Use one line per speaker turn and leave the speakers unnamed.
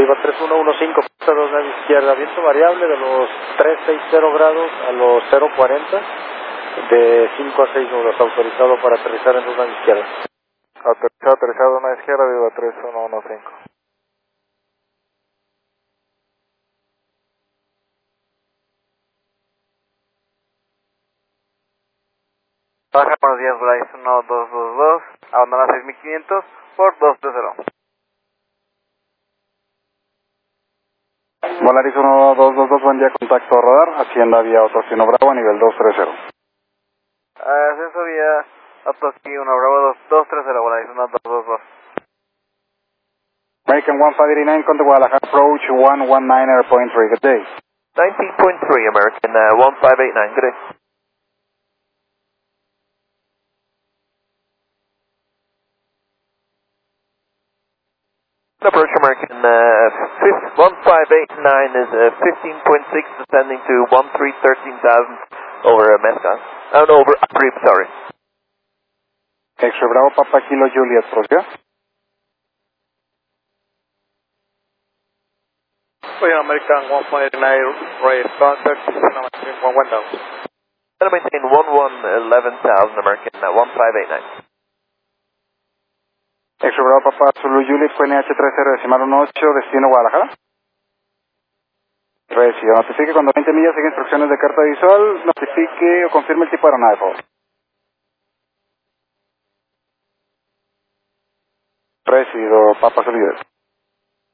Viva 3115, pista 2 nave izquierda, viento variable de los 360 grados a los 040, de 5 a 6 nudos, autorizado para aterrizar en 2 nave izquierda.
Aterrizado en 2 nave izquierda, Viva 3115. Baja, buenos días, Bryce 1222, abandona 6500 por 230.
Volaris 1222, buen día, contacto radar, Hacienda vía Autosino Bravo, nivel 230.
Ascenso vía Autosino Bravo 230, Volaris 1222.
American 1589, contact Guadalajara, approach 119.3, good day.
19.3, American 1589, good day. Approach American 1589 is 15.6, descending to 13,000 over Mesca. Over Aprip, sorry.
X-Ray Bravo, Papa Kilo Juliet, proceda.
American 1.89, raise contact, maintain 11,000.
Maintain 11,000, American 1589.
X-Ray Bravo, Papa Zulu Juliet, QNH 30, decimal 18, destino Guadalajara. Recibido, notifique cuando 20 millas, sigue instrucciones de carta visual, notifique o confirme el tipo de aeronave, por favor. Recibido, Papa Zulu Juliet.